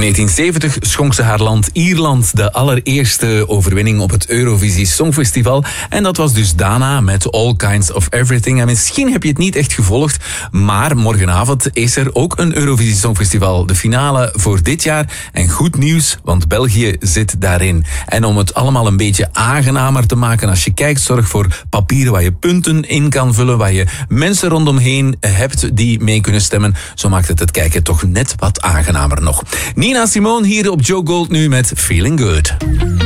1970 schonk ze haar land Ierland de allereerste overwinning op het Eurovisie Songfestival. En dat was dus daarna met All Kinds of Everything. En misschien heb je het niet echt gevolgd, maar morgenavond is er ook een Eurovisie Songfestival. De finale voor dit jaar. En goed nieuws, want België zit daarin. En om het allemaal een beetje aangenamer te maken als je kijkt, zorg voor papieren waar je punten in kan vullen, waar je mensen rondomheen hebt die mee kunnen stemmen. Zo maakt het kijken toch net wat aangenamer nog. Nina Simone hier op Joe Gold nu met Feeling Good.